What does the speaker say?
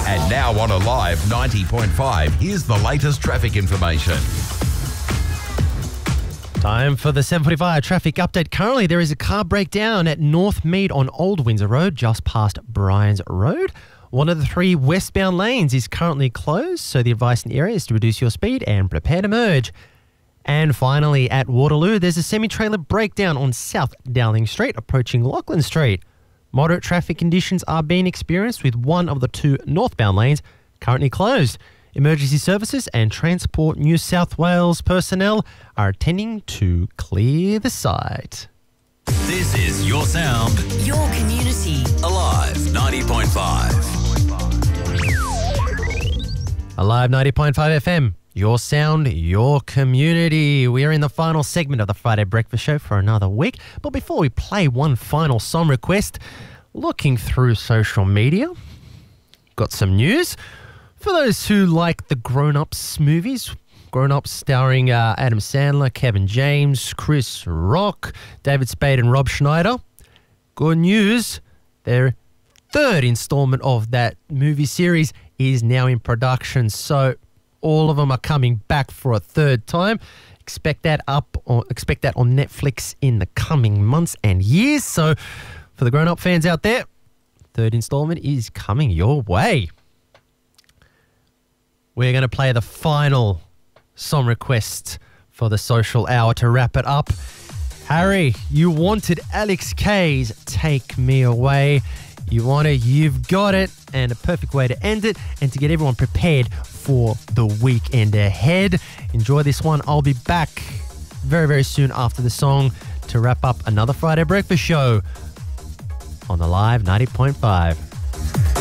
And now on Alive 90.5, here's the latest traffic information. Time for the 7:45 traffic update. Currently, there is a car breakdown at North Mead on Old Windsor Road, just past Bryans Road. One of the three westbound lanes is currently closed, so the advice in the area is to reduce your speed and prepare to merge. And finally, at Waterloo, there's a semi-trailer breakdown on South Dowling Street, approaching Lachlan Street. Moderate traffic conditions are being experienced with one of the two northbound lanes currently closed. Emergency services and Transport New South Wales personnel are attending to clear the site. This is your sound. Your community. Alive 90.5. Alive 90.5 FM. Your sound, your community. We are in the final segment of the Friday Breakfast Show for another week. But before we play one final song request, looking through social media, got some news. For those who like the Grown Ups movies, Grown Ups starring Adam Sandler, Kevin James, Chris Rock, David Spade and Rob Schneider, good news, their third installment of that movie series is now in production. So all of them are coming back for a third time. Expect that on Netflix in the coming months and years. So for the Grown Up fans out there, third installment is coming your way. We're going to play the final song request for the social hour to wrap it up. Harry, you wanted Alex K's Take Me Away. You want it, you've got it. And a perfect way to end it and to get everyone prepared for the weekend ahead. Enjoy this one. I'll be back very, very soon after the song to wrap up another Friday Breakfast Show on the Live 90.5.